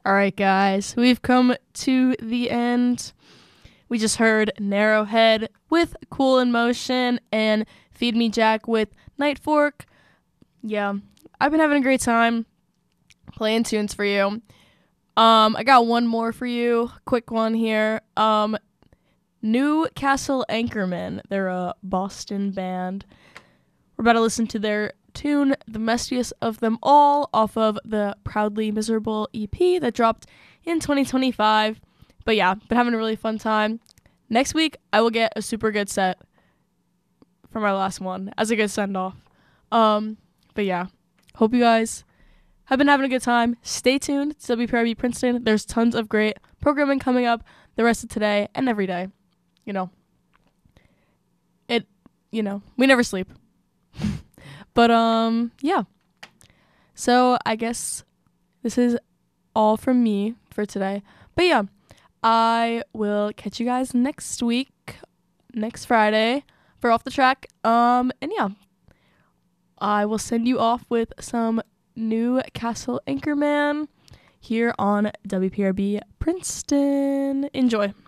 All right, guys, we've come to the end. We just heard Narrowhead with Cool in Motion and Feed Me Jack with Night Fork. Yeah, I've been having a great time playing tunes for you. I got one more for you, quick one here. Newcastle Anchorman, they're a Boston band. We're about to listen to their tune, The Messiest of Them All, off of the Proudly Miserable EP that dropped in 2025. But yeah, been having a really fun time. Next week, I will get a super good set from our last one as a good send-off. But yeah, hope you guys have been having a good time. Stay tuned to WPRB Princeton. There's tons of great programming coming up the rest of today and every day. We never sleep. But, yeah. So I guess this is all from me for today. But yeah, I will catch you guys next week, next Friday, for Off the Track. And yeah, I will send you off with some Newcastle Anchorman here on WPRB Princeton. Enjoy.